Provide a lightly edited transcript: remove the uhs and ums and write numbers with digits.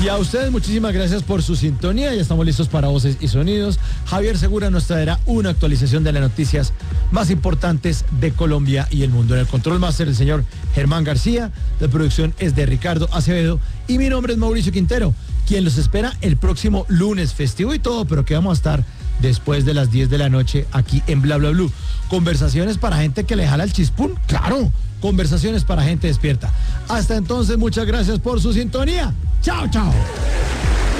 Y a ustedes muchísimas gracias por su sintonía. Ya estamos listos para Voces y Sonidos. Javier Segura nos traerá una actualización de las noticias más importantes de Colombia y el mundo. En el control máster el señor Germán García. La producción es de Ricardo Acevedo. Y mi nombre es Mauricio Quintero, quien los espera el próximo lunes, festivo y todo, pero que vamos a estar después de las 10 de la noche aquí en Bla Bla Blue. Conversaciones para gente que le jala el chispún, claro. Conversaciones para gente despierta. Hasta entonces, muchas gracias por su sintonía. Chao, chao.